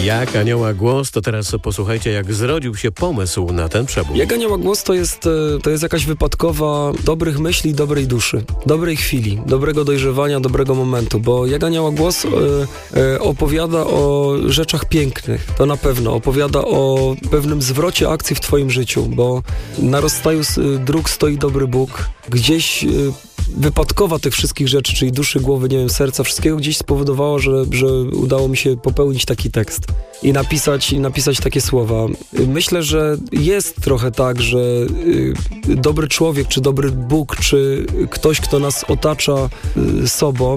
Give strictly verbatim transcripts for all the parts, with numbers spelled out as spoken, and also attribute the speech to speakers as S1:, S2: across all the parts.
S1: Jak anioła głos, to teraz posłuchajcie, jak zrodził się pomysł na ten przebój.
S2: Jak anioła głos to jest, to jest jakaś wypadkowa dobrych myśli, dobrej duszy, dobrej chwili, dobrego dojrzewania, dobrego momentu, bo jak anioła głos e, e, opowiada o rzeczach pięknych, to na pewno, opowiada o pewnym zwrocie akcji w twoim życiu, bo na rozstaju dróg stoi dobry Bóg, gdzieś e, wypadkowa tych wszystkich rzeczy, czyli duszy, głowy, nie wiem, serca, wszystkiego gdzieś spowodowało, że, że udało mi się popełnić taki tekst i napisać, i napisać takie słowa. Myślę, że jest trochę tak, że y, dobry człowiek, czy dobry Bóg, czy ktoś, kto nas otacza y, sobą,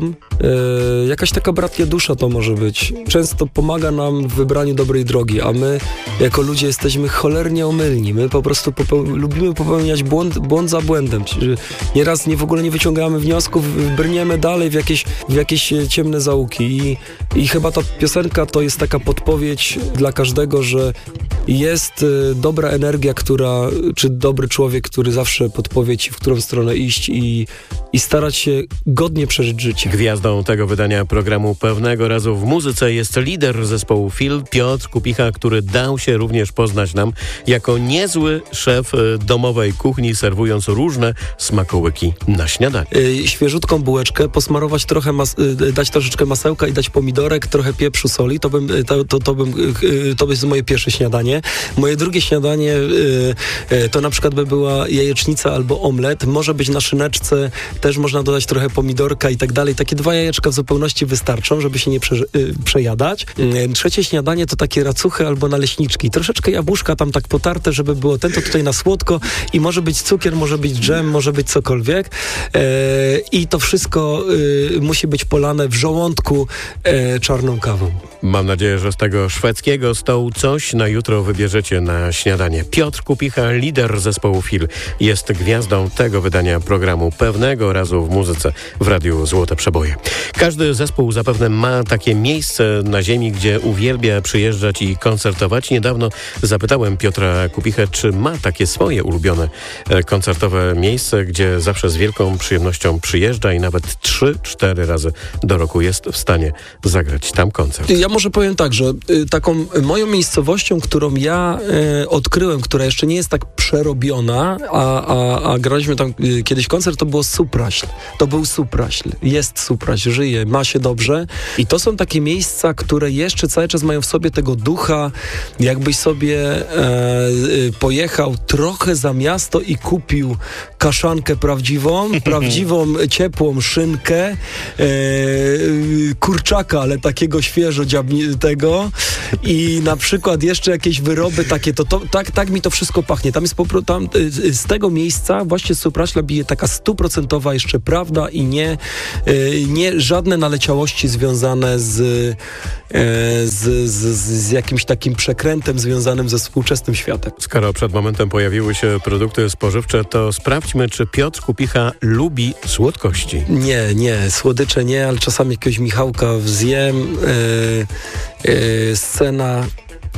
S2: y, jakaś taka bratnia dusza to może być. Często pomaga nam w wybraniu dobrej drogi, a my jako ludzie jesteśmy cholernie omylni. My po prostu popeł- lubimy popełniać błąd, błąd za błędem. Nieraz nie w ogóle nie wyciągamy wniosków, brniemy dalej w jakieś, w jakieś ciemne zaułki I, i chyba ta piosenka to jest taka podpowiedź dla każdego, że jest y, dobra energia, która, czy dobry człowiek, który zawsze podpowie ci, w którą stronę iść i, i starać się godnie przeżyć życie.
S1: Gwiazdą tego wydania programu Pewnego Razu w Muzyce jest lider zespołu Fil, Piotr Kupicha, który dał się również poznać nam jako niezły szef domowej kuchni, serwując różne smakołyki na śniadanie.
S2: Y, świeżutką bułeczkę, posmarować trochę, mas- y, dać troszeczkę masełka i dać pomidorek, trochę pieprzu, soli, to bym, to, to, to bym, y, to jest moje pierwsze śniadanie. Moje drugie śniadanie y, y, to na przykład by była jajecznica albo omlet. Może być na szyneczce, też można dodać trochę pomidorka i tak dalej. Takie dwa jajeczka w zupełności wystarczą, żeby się nie prze, y, przejadać. Y, trzecie śniadanie to takie racuchy albo naleśniczki. Troszeczkę jabłuszka tam tak potarte, żeby było ten, to tutaj na słodko i może być cukier, może być dżem, może być cokolwiek. Y, I to wszystko y, musi być polane w żołądku y, czarną kawą.
S1: Mam nadzieję, że z tego szwedzkiego stołu coś na jutro wybierzecie na śniadanie. Piotr Kupicha, lider zespołu Fil, jest gwiazdą tego wydania programu Pewnego Razu w Muzyce w Radiu Złote Przeboje. Każdy zespół zapewne ma takie miejsce na ziemi, gdzie uwielbia przyjeżdżać i koncertować. Niedawno zapytałem Piotra Kupichę, czy ma takie swoje ulubione koncertowe miejsce, gdzie zawsze z wielką przyjemnością przyjeżdża i nawet trzy, cztery razy do roku jest w stanie zagrać tam koncert.
S2: Ja może powiem tak, że y, taką moją miejscowością, którą ja y, odkryłem, która jeszcze nie jest tak przerobiona, a, a, a graliśmy tam y, kiedyś koncert, to było Supraśl. To był Supraśl. Jest Supraśl, żyje, ma się dobrze. I to są takie miejsca, które jeszcze cały czas mają w sobie tego ducha, jakbyś sobie e, y, pojechał trochę za miasto i kupił kaszankę prawdziwą, prawdziwą, ciepłą szynkę, e, kurczaka, ale takiego świeżo tego i na przykład jeszcze jakieś wyroby takie, to, to tak, tak mi to wszystko pachnie. Tam jest po prostu, tam z tego miejsca właśnie z Supraśla bije taka stuprocentowa jeszcze prawda i nie, nie żadne naleciałości związane z, z, z, z jakimś takim przekrętem związanym ze współczesnym światem.
S1: Skoro przed momentem pojawiły się produkty spożywcze, to sprawdźmy, czy Piotr Kupicha lubi słodkości.
S2: Nie, nie, słodycze nie, ale czasami jakiegoś Michałka zjem. Yy, yy, scena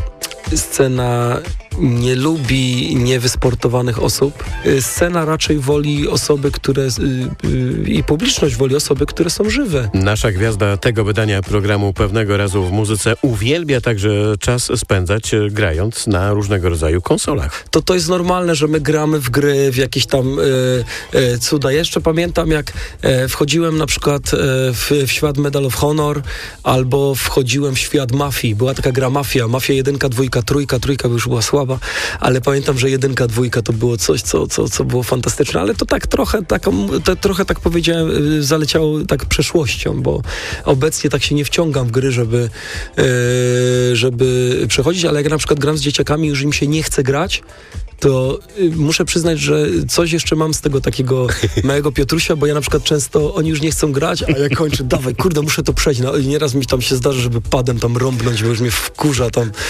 S2: scena nie lubi niewysportowanych osób. Scena raczej woli osoby, które yy, yy, i publiczność woli osoby, które są żywe.
S1: Nasza gwiazda tego wydania programu Pewnego Razu w Muzyce uwielbia także czas spędzać grając na różnego rodzaju konsolach.
S2: To to jest normalne, że my gramy w gry, w jakieś tam yy, yy, cuda. Ja jeszcze pamiętam, jak yy, wchodziłem na przykład yy, w, w świat Medal of Honor albo wchodziłem w świat Mafii. Była taka gra Mafia. Mafia jedynka, dwójka, trójka. Trójka już była słaba. Ale pamiętam, że jedynka, dwójka to było coś, co, co, co było fantastyczne, ale to tak trochę, taką, to, trochę tak powiedziałem, zaleciało tak przeszłością, bo obecnie tak się nie wciągam w gry, żeby, yy, żeby przechodzić, ale jak na przykład gram z dzieciakami, już im się nie chce grać, to y, muszę przyznać, że coś jeszcze mam z tego takiego małego Piotrusia, bo ja na przykład często, oni już nie chcą grać, a ja kończę, dawaj, kurde, muszę to przejść. No, i nieraz mi tam się zdarza, żeby padem tam rąbnąć, bo już mnie wkurza tam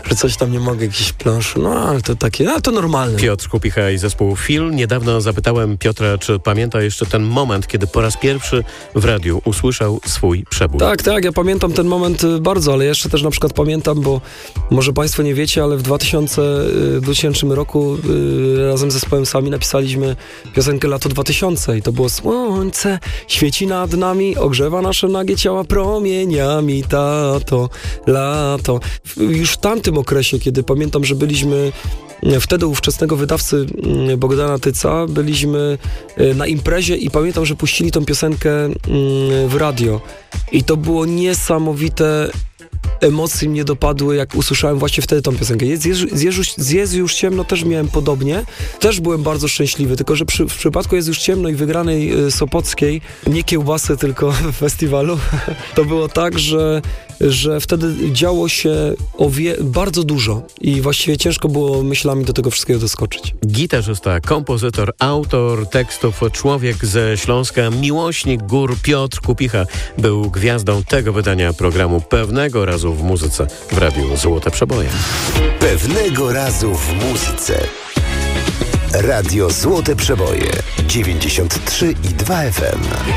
S2: że coś tam nie mogę, jakiś plansz. No, ale to takie, no to normalne.
S1: Piotr Kupicha i zespół Fil. Niedawno zapytałem Piotra, czy pamięta jeszcze ten moment, kiedy po raz pierwszy w radiu usłyszał swój przebój.
S2: Tak, tak, ja pamiętam ten moment bardzo, ale jeszcze też na przykład pamiętam, bo może Państwo nie wiecie, ale w dwutysięcznym roku yy, razem z zespołem Sami napisaliśmy piosenkę Lato dwa tysiące i to było słońce świeci nad nami, ogrzewa nasze nagie ciała promieniami, tato, lato. Już w tamtym okresie, kiedy pamiętam, że byliśmy wtedy ówczesnego wydawcy Bogdana Tyca, byliśmy na imprezie i pamiętam, że puścili tą piosenkę w radio i to było niesamowite. Emocje mnie dopadły, jak usłyszałem właśnie wtedy tą piosenkę. Jest, jest, jest, jest już ciemno, też miałem podobnie. Też byłem bardzo szczęśliwy, tylko że przy, w przypadku Jest już ciemno i wygranej y, Sopockiej, nie kiełbasy, tylko festiwalu, to było tak, że, że wtedy działo się o wie, bardzo dużo i właściwie ciężko było myślami do tego wszystkiego doskoczyć.
S1: Gitarzysta, kompozytor, autor tekstów, człowiek ze Śląska, miłośnik gór Piotr Kupicha był gwiazdą tego wydania programu Pewnego Razu w muzyce w Radiu Złote Przeboje.
S3: Pewnego razu w muzyce. Radio Złote Przeboje dziewięćdziesiąt trzy i dwa F M.